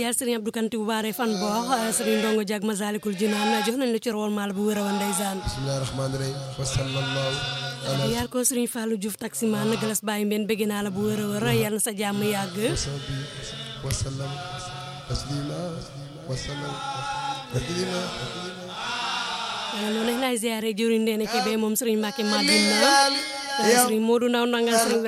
ziar Serigne Abdou Kanti bu baare fan bo Serigne Ndongo Jag Masalikul Jinaan jox nañ la ci rol mal bu wëra wa ndeysaan bismillahir rahmanir rahim wa sallallahu ala ziar ko Serigne Fallou Diouf taximan galas baye mben bëgg na la bu wëra wëra yalla sa jamm yàgg wa sallam taslima wa sallam taslima noonu lay ziaré jëriñ ndene ke be mom Serigne Mbacké Madina Serigne Modou Ndaw Ndangal Serigne